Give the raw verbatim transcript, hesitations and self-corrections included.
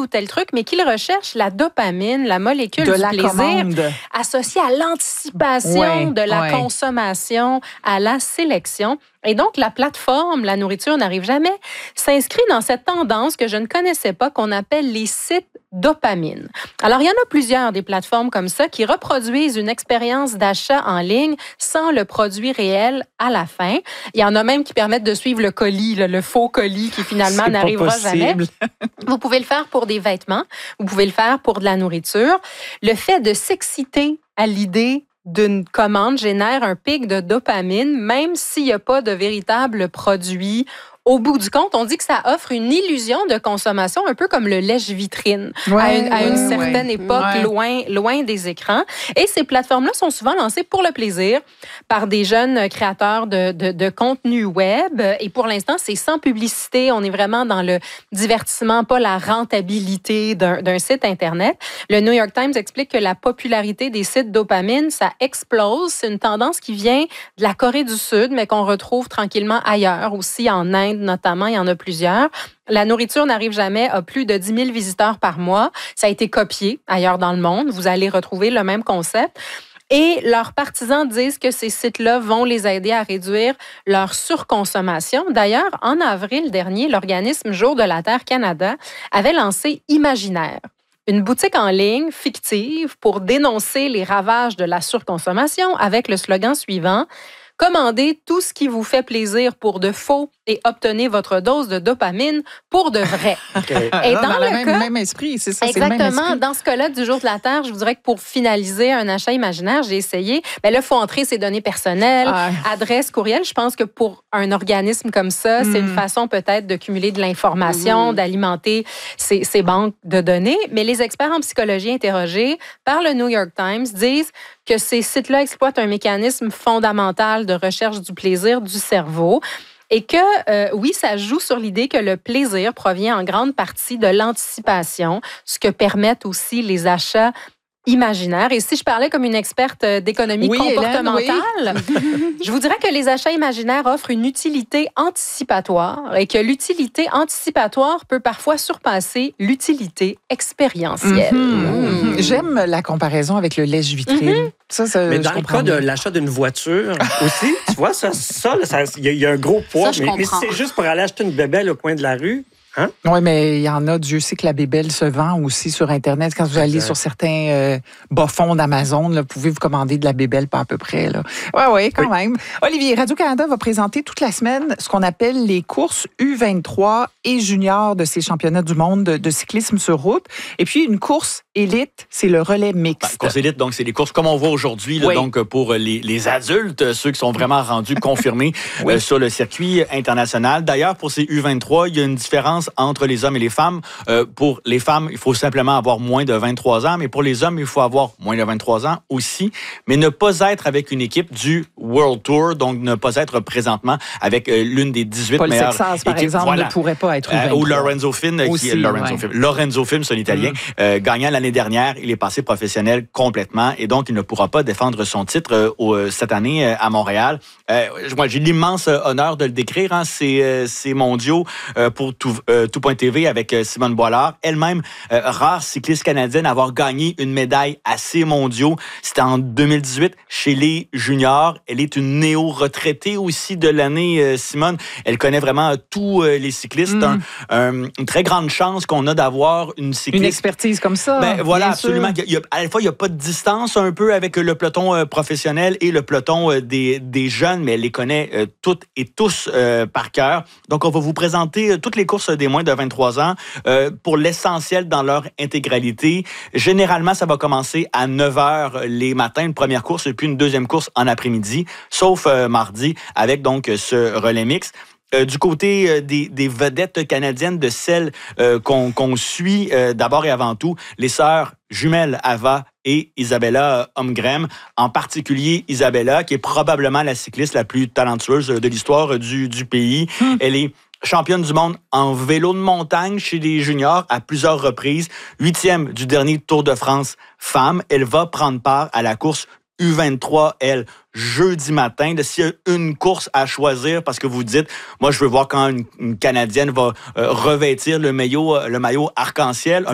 ou tel truc, mais qu'ils recherchent la dopamine, la molécule de du la plaisir, commande. associée à l'anticipation ouais, de la ouais. consommation, à la sélection. Et donc, la plateforme La nourriture n'arrive jamais s'inscrit dans cette tendance que je ne connaissais pas, qu'on appelle les sites dopamine. Alors, il y en a plusieurs des plateformes comme ça qui reproduisent une expérience d'achat en ligne sans le produit réel à la fin. Il y en a même qui permettent de suivre le colis, le, le faux colis qui finalement C'est n'arrivera pas jamais. possible. Vous pouvez le faire pour des vêtements, vous pouvez le faire pour de la nourriture. Le fait de s'exciter à l'idée d'une commande génère un pic de dopamine, même s'il n'y a pas de véritable produit. Au bout du compte, on dit que ça offre une illusion de consommation, un peu comme le lèche-vitrine, ouais, à une, à une ouais, certaine ouais. époque, Ouais. loin, loin des écrans. Et ces plateformes-là sont souvent lancées pour le plaisir par des jeunes créateurs de, de, de contenu web. Et pour l'instant, c'est sans publicité. On est vraiment dans le divertissement, pas la rentabilité d'un, d'un site Internet. Le New York Times explique que la popularité des sites dopamine, ça explose. C'est une tendance qui vient de la Corée du Sud, mais qu'on retrouve tranquillement ailleurs, aussi en Inde notamment, il y en a plusieurs. La nourriture n'arrive jamais à plus de dix mille visiteurs par mois. Ça a été copié ailleurs dans le monde. Vous allez retrouver le même concept. Et leurs partisans disent que ces sites-là vont les aider à réduire leur surconsommation. D'ailleurs, en avril dernier, l'organisme Jour de la Terre Canada avait lancé Imaginaire, une boutique en ligne fictive pour dénoncer les ravages de la surconsommation avec le slogan suivant: commandez tout ce qui vous fait plaisir pour de faux et obtenez votre dose de dopamine pour de vrai. Okay. Et dans, dans le le même, cas, même esprit, c'est ça, exactement. c'est le même esprit. Dans ce cas-là, du Jour de la Terre, je vous dirais que pour finaliser un achat imaginaire, j'ai essayé. Ben là, il faut entrer ses données personnelles, Ah. adresse, courriel. Je pense que pour un organisme comme ça, Mm. c'est une façon peut-être de cumuler de l'information, mm. d'alimenter ses, ses banques de données. Mais les experts en psychologie interrogés par le New York Times disent que ces sites-là exploitent un mécanisme fondamental de recherche du plaisir du cerveau. Et que, euh, oui, ça joue sur l'idée que le plaisir provient en grande partie de l'anticipation, ce que permettent aussi les achats imaginaires. Et si je parlais comme une experte d'économie oui, comportementale, Hélène, oui. je vous dirais que les achats imaginaires offrent une utilité anticipatoire et que l'utilité anticipatoire peut parfois surpasser l'utilité expérientielle. Mm-hmm. Mm-hmm. J'aime la comparaison avec le lèche-vitrine. Mm-hmm. Ça, ça, mais dans le cas de l'achat d'une voiture aussi, tu vois, ça, ça, il y, y a un gros poids. Ça, mais, mais si c'est juste pour aller acheter une bébelle au coin de la rue, hein? Oui, mais il y en a, Dieu sait que la bébelle se vend aussi sur Internet. Quand vous allez exact. Sur certains euh, bas-fonds d'Amazon, là, vous pouvez vous commander de la bébelle pas à peu près. Oui, oui, quand oui. même. Olivier, Radio-Canada va présenter toute la semaine ce qu'on appelle les courses U vingt-trois et juniors de ces championnats du monde de, de cyclisme sur route. Et puis, une course élite, c'est le relais mixte. Ben, course élite, donc c'est les courses comme on voit aujourd'hui, là, oui. donc pour les, les adultes, ceux qui sont vraiment rendus confirmés oui. euh, sur le circuit international. D'ailleurs, pour ces U vingt-trois, il y a une différence entre les hommes et les femmes. Euh, pour les femmes, il faut simplement avoir moins de vingt-trois ans, mais pour les hommes, il faut avoir moins de vingt-trois ans aussi, mais ne pas être avec une équipe du World Tour, donc ne pas être présentement avec euh, l'une des dix-huit Paul meilleures Sexas, par équipes. exemple, voilà. ne pourrait pas être U vingt-trois. Euh, ou Lorenzo Finn, aussi, qui est Lorenzo ouais. Finn. Lorenzo Finn, c'est l'italien, mm. euh, gagnant l'année dernière, il est passé professionnel complètement et donc il ne pourra pas défendre son titre euh, au, cette année euh, à Montréal. Euh, moi, j'ai l'immense honneur de le décrire, hein, ces, euh, ces mondiaux euh, pour tout, euh, tout point T V avec euh, Simone Boilard, elle-même euh, rare cycliste canadienne à avoir gagné une médaille à ces mondiaux. C'était en deux mille dix-huit chez les juniors. Elle est une néo-retraitée aussi de l'année, euh, Simone. Elle connaît vraiment tous euh, les cyclistes. Mm. Un, un, une très grande chance qu'on a d'avoir une cycliste. Une expertise comme ça. Ben, voilà, absolument. Il y a, à la fois, il n'y a pas de distance un peu avec le peloton euh, professionnel et le peloton euh, des, des jeunes, mais elle les connaît euh, toutes et tous euh, par cœur. Donc, on va vous présenter euh, toutes les courses des moins de vingt-trois ans euh, pour l'essentiel dans leur intégralité. Généralement, ça va commencer à neuf heures les matins, une première course, et puis une deuxième course en après-midi, sauf euh, mardi, avec donc ce relais mix. Euh, du côté euh, des, des vedettes canadiennes, de celles euh, qu'on, qu'on suit euh, d'abord et avant tout, les sœurs jumelles Ava et Isabella Holmgren, en particulier Isabella, qui est probablement la cycliste la plus talentueuse de l'histoire du, du pays. Mmh. Elle est championne du monde en vélo de montagne chez les juniors à plusieurs reprises, huitième du dernier Tour de France femme. Elle va prendre part à la course U vingt-trois, elle, jeudi matin. S'il y a une course à choisir, parce que vous dites, moi, je veux voir quand une, une Canadienne va euh, revêtir le maillot, le maillot arc-en-ciel.